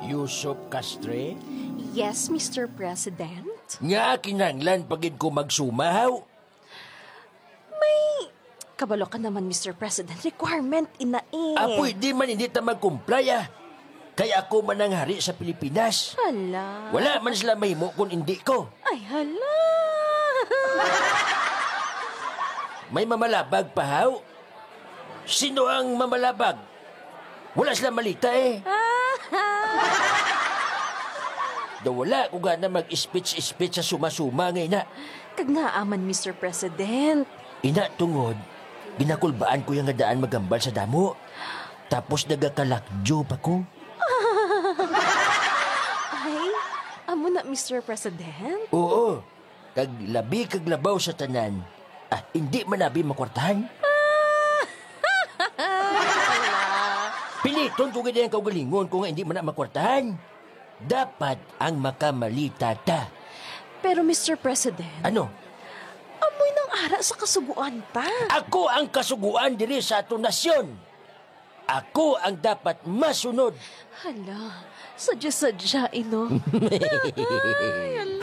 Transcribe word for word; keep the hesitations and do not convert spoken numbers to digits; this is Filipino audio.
Yusuf Castre? Yes, Mister President? Nga kinanglan pagid ko magsumahaw. May kabalo ka naman, Mister President. Requirement ina eh. Ah, pwede man hindi ta mag-comply ah. Kaya ako man ang hari sa Pilipinas. Hala. Wala man sila mahimo kung hindi ko. Ay, hala. May mamalabag pa, haw? Sino ang mamalabag? Wala sila malita eh. Da wala ko na mag-speech-speech sa suma-suma ngay na. Kag nga aman, Mister President. Ina tungod, ginakulbaan ko yung nga daan magambal sa damo. Tapos nagakalakjo pa ko. Ay, amo na, Mister President? Oo, kag labi kag labaw sa tanan. Ah, hindi manabi makwartahan. Piliton ko ganyan kaugalingon kung hindi man na makwartahan. Dapat ang makamalita ta. Pero, Mister President, Ano? amoy ng ara sa kasuguan pa. Ako ang kasuguan diri sa aton nasyon. Ako ang dapat masunod. Hala, sadya-sadya, ino. Ay, hala.